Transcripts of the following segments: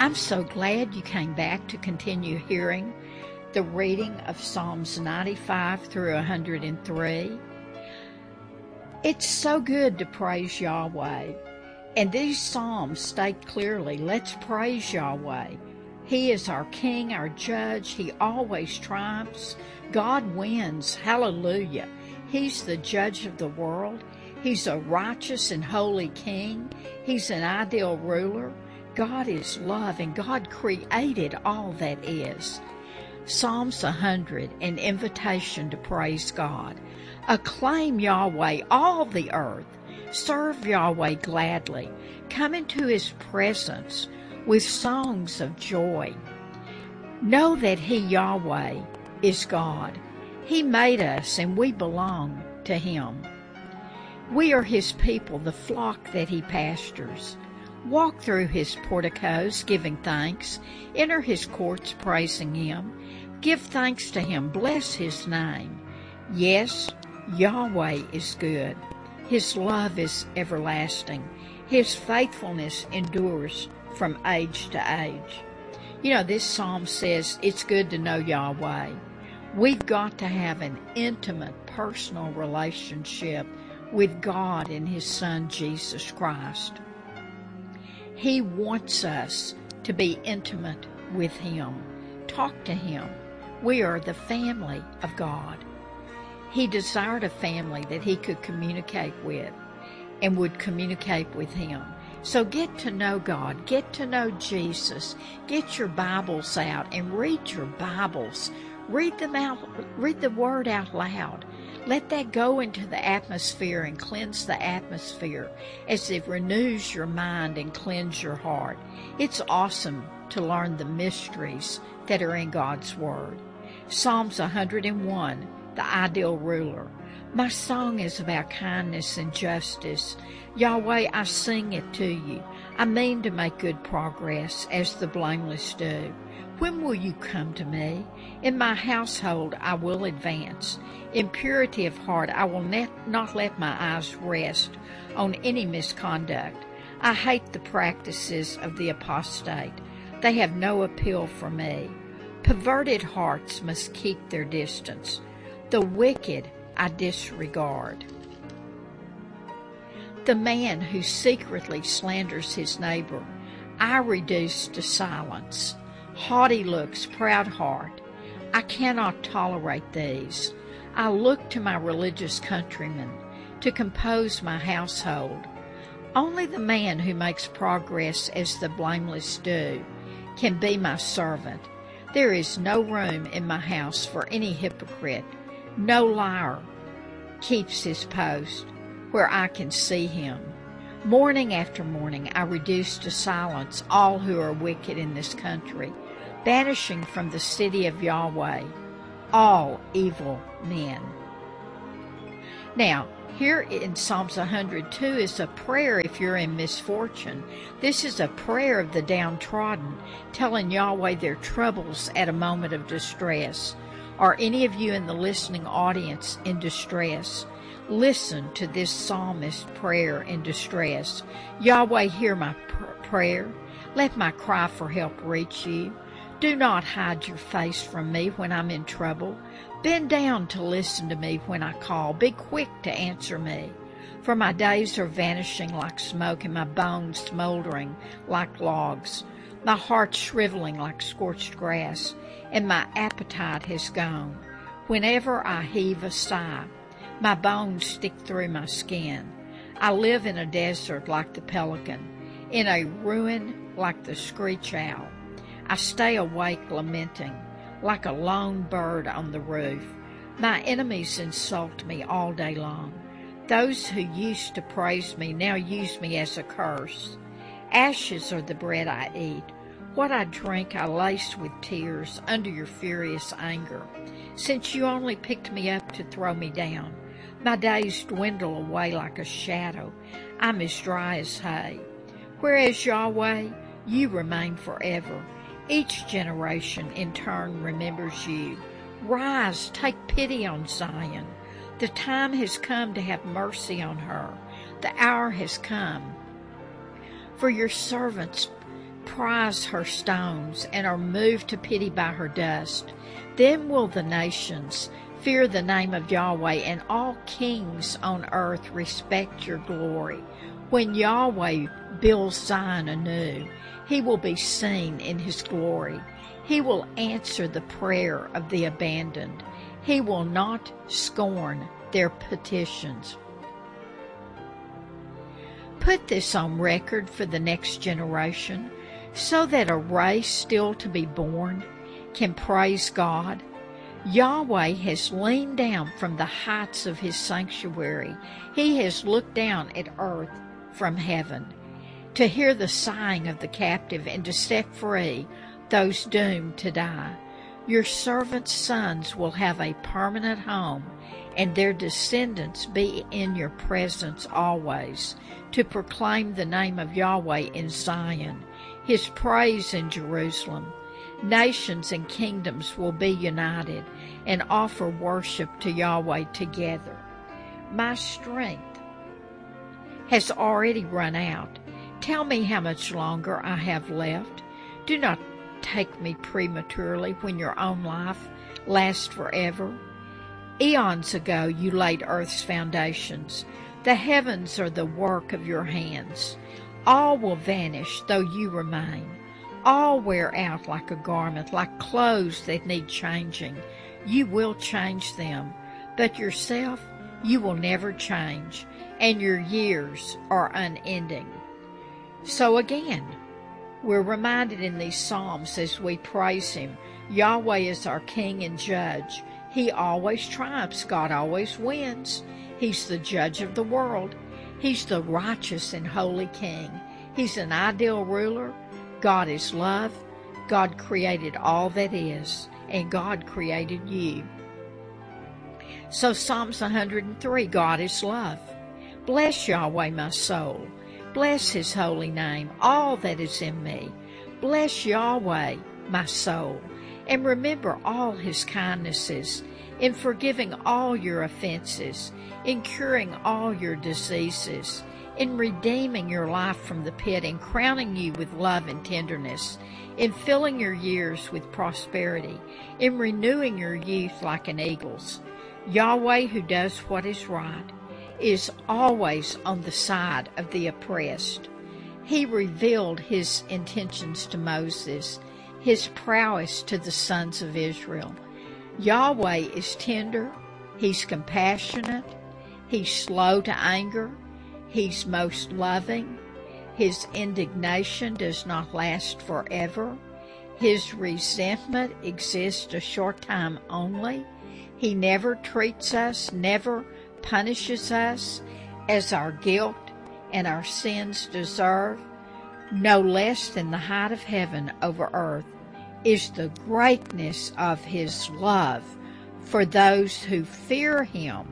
I'm so glad you came back to continue hearing the reading of Psalms 95 through 103. It's so good to praise Yahweh. And these Psalms state clearly, let's praise Yahweh. He is our King, our Judge. He always triumphs. God wins. Hallelujah. He's the Judge of the world. He's a righteous and holy King. He's an ideal ruler. God is love, and God created all that is. Psalms 100, an invitation to praise God. Acclaim Yahweh, all the earth. Serve Yahweh gladly. Come into His presence with songs of joy. Know that He, Yahweh, is God. He made us, and we belong to Him. We are His people, the flock that He pastures. Walk through His porticos, giving thanks. Enter His courts, praising Him. Give thanks to Him. Bless His name. Yes, Yahweh is good. His love is everlasting. His faithfulness endures from age to age. You know, this psalm says it's good to know Yahweh. We've got to have an intimate, personal relationship with God and His Son, Jesus Christ. He wants us to be intimate with Him. Talk to Him. We are the family of God. He desired a family that He could communicate with and would communicate with Him. So get to know God. Get to know Jesus. Get your Bibles out and read your Bibles. Read them out. Read the Word out loud. Let that go into the atmosphere and cleanse the atmosphere as it renews your mind and cleanse your heart. It's awesome to learn the mysteries that are in God's Word. Psalms 101, the ideal ruler. My song is about kindness and justice. Yahweh, I sing it to you. I mean to make good progress as the blameless do. When will you come to me? In my household I will advance. In purity of heart I will not let my eyes rest on any misconduct. I hate the practices of the apostate. They have no appeal for me. Perverted hearts must keep their distance. The wicked I disregard. The man who secretly slanders his neighbor I reduce to silence. Haughty looks, proud heart, I cannot tolerate these. I look to my religious countrymen to compose my household. Only the man who makes progress as the blameless do can be my servant. There is no room in my house for any hypocrite. No liar keeps his post where I can see him. Morning after morning I reduce to silence all who are wicked in this country, banishing from the city of Yahweh all evil men. Now, here in Psalms 102 is a prayer if you're in misfortune. This is a prayer of the downtrodden, telling Yahweh their troubles at a moment of distress. Are any of you in the listening audience in distress? Listen to this psalmist's prayer in distress. Yahweh, hear my prayer. Let my cry for help reach you. Do not hide your face from me when I'm in trouble. Bend down to listen to me when I call. Be quick to answer me. For my days are vanishing like smoke, and my bones smoldering like logs. My heart shriveling like scorched grass, and my appetite has gone. Whenever I heave a sigh, my bones stick through my skin. I live in a desert like the pelican, in a ruin like the screech owl. I stay awake lamenting, like a lone bird on the roof. My enemies insult me all day long. Those who used to praise me now use me as a curse. Ashes are the bread I eat. What I drink I lace with tears under your furious anger. Since you only picked me up to throw me down, my days dwindle away like a shadow. I'm as dry as hay. Whereas Yahweh, you remain forever. Each generation in turn remembers you. Rise, take pity on Zion. The time has come to have mercy on her. The hour has come for your servants' prize her stones and are moved to pity by her dust. Then will the nations fear the name of Yahweh, and all kings on earth respect your glory. When Yahweh builds Zion anew, he will be seen in his glory. He will answer the prayer of the abandoned. He will not scorn their petitions. Put this on record for the next generation, so that a race still to be born can praise God. Yahweh has leaned down from the heights of his sanctuary. He has looked down at earth from heaven to hear the sighing of the captive and to set free those doomed to die. Your servants' sons will have a permanent home, and their descendants be in your presence always, to proclaim the name of Yahweh in Zion, his praise in Jerusalem. Nations and kingdoms will be united and offer worship to Yahweh together. My strength has already run out. Tell me how much longer I have left. Do not take me prematurely when your own life lasts forever. Eons ago you laid earth's foundations. The heavens are the work of your hands. All will vanish, though you remain. All wear out like a garment, like clothes that need changing. You will change them, but yourself you will never change, and your years are unending. So again, we're reminded in these Psalms as we praise him, Yahweh is our King and Judge. He always triumphs. God always wins. He's the Judge of the world. He's the righteous and holy King. He's an ideal ruler. God is love. God created all that is, and God created you. So Psalms 103, God is love. Bless Yahweh, my soul. Bless his holy name, all that is in me. Bless Yahweh, my soul, and remember all his kindnesses, in forgiving all your offenses, in curing all your diseases, in redeeming your life from the pit and crowning you with love and tenderness, in filling your years with prosperity, in renewing your youth like an eagle's. Yahweh, who does what is right, is always on the side of the oppressed. He revealed his intentions to Moses, his prowess to the sons of Israel. Yahweh is tender, he's compassionate, he's slow to anger, he's most loving. His indignation does not last forever. His resentment exists a short time only. He never treats us, never punishes us as our guilt and our sins deserve. No less than the height of heaven over earth is the greatness of his love for those who fear him.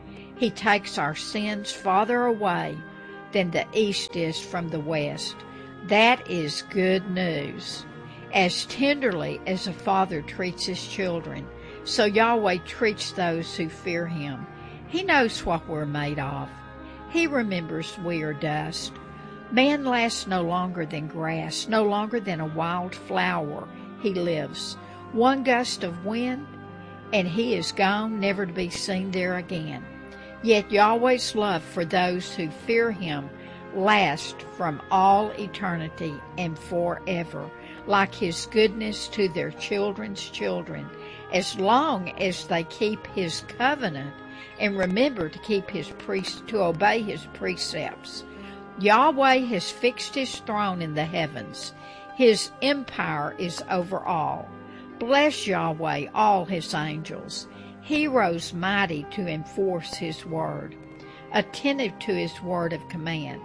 He takes our sins farther away than the east is from the west. That is good news. As tenderly as a father treats his children, so Yahweh treats those who fear him. He knows what we're made of. He remembers we are dust. Man lasts no longer than grass, no longer than a wild flower. He lives. One gust of wind, and he is gone, never to be seen there again. Yet Yahweh's love for those who fear him lasts from all eternity and forever, like his goodness to their children's children, as long as they keep his covenant and remember to keep to obey his precepts. Yahweh has fixed his throne in the heavens. His empire is over all. Bless Yahweh, all his angels. Heroes mighty to enforce his word, attentive to his word of command.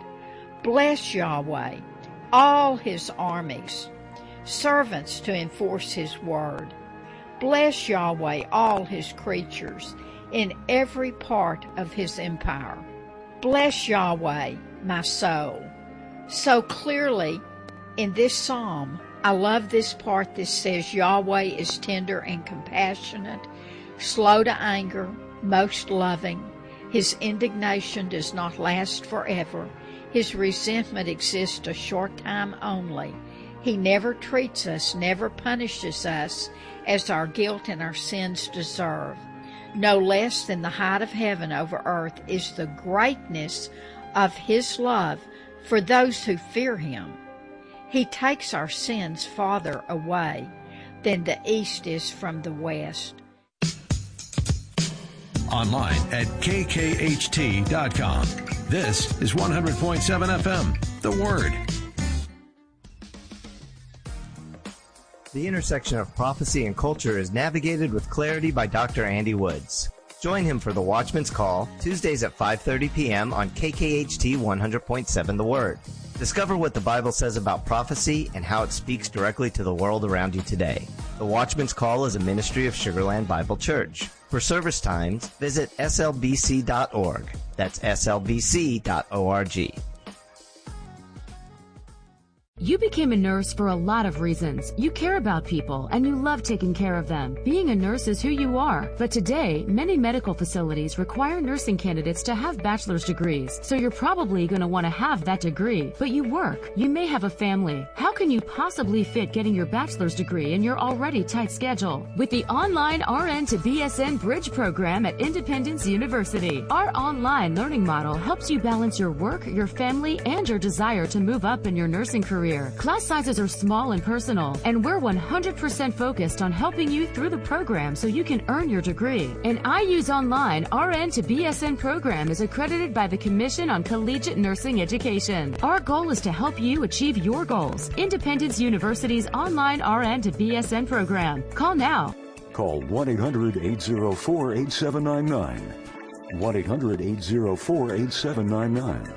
Bless Yahweh, all his armies, servants to enforce his word. Bless Yahweh, all his creatures, in every part of his empire. Bless Yahweh, my soul. So clearly, in this psalm, I love this part that says Yahweh is tender and compassionate, slow to anger, most loving. His indignation does not last forever. His resentment exists a short time only. He never treats us, never punishes us as our guilt and our sins deserve. No less than the height of heaven over earth is the greatness of His love for those who fear Him. He takes our sins farther away than the east is from the west. Online at kkht.com. This is 100.7 FM, The Word. The intersection of prophecy and culture is navigated with clarity by Dr. Andy Woods. Join him for the Watchman's Call, Tuesdays at 5:30 p.m. on KKHT 100.7 The Word. Discover what the Bible says about prophecy and how it speaks directly to the world around you today. The Watchman's Call is a ministry of Sugar Land Bible Church. For service times, visit slbc.org. That's slbc.org. You became a nurse for a lot of reasons. You care about people and you love taking care of them. Being a nurse is who you are. But today, many medical facilities require nursing candidates to have bachelor's degrees. So you're probably going to want to have that degree. But you work. You may have a family. How can you possibly fit getting your bachelor's degree in your already tight schedule? With the online RN to BSN Bridge program at Independence University, our online learning model helps you balance your work, your family, and your desire to move up in your nursing career. Class sizes are small and personal, and we're 100% focused on helping you through the program so you can earn your degree. An IU's online RN to BSN program is accredited by the Commission on Collegiate Nursing Education. Our goal is to help you achieve your goals. Independence University's online RN to BSN program. Call now. Call 1-800-804-8799. 1-800-804-8799.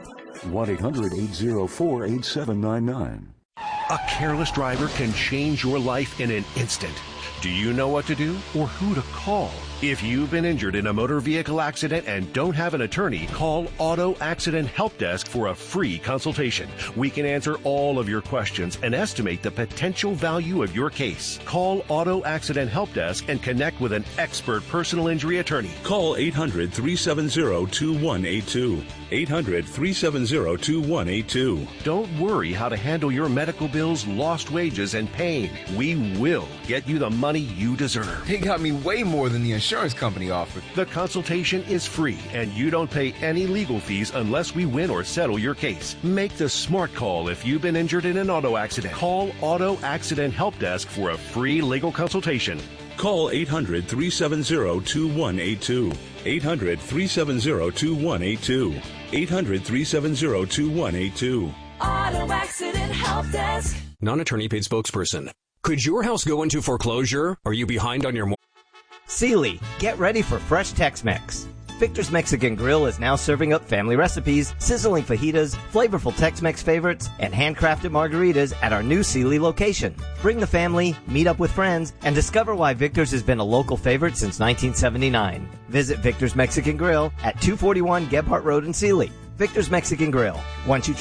1-800-804-8799. A careless driver can change your life in an instant. Do you know what to do or who to call? If you've been injured in a motor vehicle accident and don't have an attorney, call Auto Accident Help Desk for a free consultation. We can answer all of your questions and estimate the potential value of your case. Call Auto Accident Help Desk and connect with an expert personal injury attorney. Call 800-370-2182. 800-370-2182. Don't worry how to handle your medical bills, lost wages, and pain. We will get you the money you deserve. They got me way more than the insurance company offered. The consultation is free, and you don't pay any legal fees unless we win or settle your case. Make the smart call if you've been injured in an auto accident. Call Auto Accident Help Desk for a free legal consultation. Call 800-370-2182. 800-370-2182. 800-370-2182. Auto Accident Help Desk. Non-attorney paid spokesperson. Could your house go into foreclosure? Are you behind on your mortgage? Sealy, get ready for fresh Tex-Mex. Victor's Mexican Grill is now serving up family recipes, sizzling fajitas, flavorful Tex-Mex favorites, and handcrafted margaritas at our new Sealy location. Bring the family, meet up with friends, and discover why Victor's has been a local favorite since 1979. Visit Victor's Mexican Grill at 241 Gebhardt Road in Sealy. Victor's Mexican Grill. Once you try